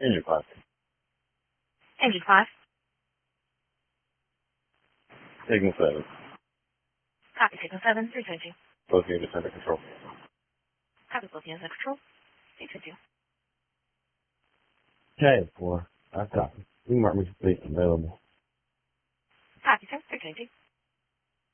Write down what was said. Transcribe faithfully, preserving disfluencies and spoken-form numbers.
Engine five. Engine five. Signal seven. Copy signal seven, three twenty. Both units under control. Copy both units under control. three twenty. Okay, four. I copy. You can mark me complete and available. Copy, sir, three twenty.